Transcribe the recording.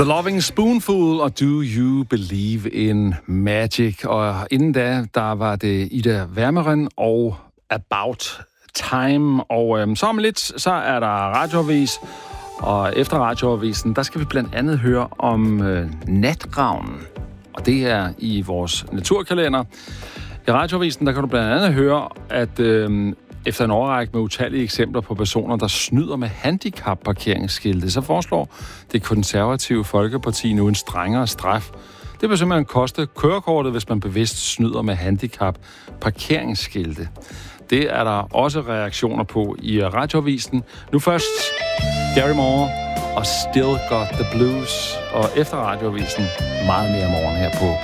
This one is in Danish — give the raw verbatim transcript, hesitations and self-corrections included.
The Loving Spoonful og Do You Believe in Magic. Og inden da, der var det Ida Wermeren og About Time. Og øhm, så om lidt, så er der radioavis. Og efter radioavisen, der skal vi blandt andet høre om øh, natravnen. Og det er i vores naturkalender. I radioavisen, der kan du blandt andet høre, at øh, efter en årrække med utallige eksempler på personer, der snyder med handicap-parkeringsskilte, så foreslår det konservative Folkeparti nu en strengere straf. Det vil simpelthen koste kørekortet, hvis man bevidst snyder med handicap-parkeringsskilte. Det er der også reaktioner på i radioavisen. Nu først Gary Moore og Still Got the Blues. Og efter radioavisen meget mere morgen her på